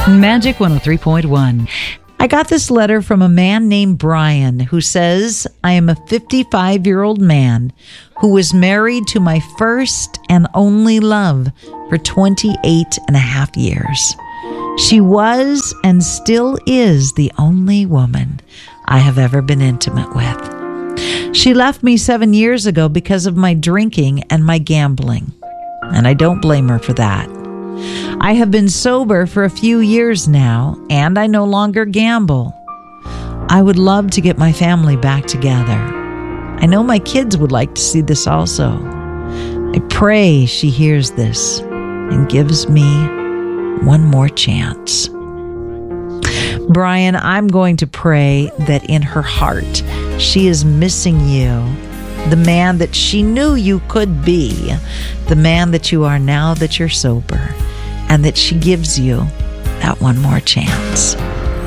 Magic 103.1. I got this letter from a man named Brian who says, I am a 55-year-old man who was married to my first and only love for 28 and a half years. She was and still is the only woman I have ever been intimate with. She left me 7 years ago because of my drinking and my gambling, and I don't blame her for that. I have been sober for a few years now, and I no longer gamble. I would love to get my family back together. I know my kids would like to see this also. I pray she hears this and gives me one more chance. Brian, I'm going to pray that in her heart, she is missing you, the man that she knew you could be, the man that you are now that you're sober, and that she gives you that one more chance.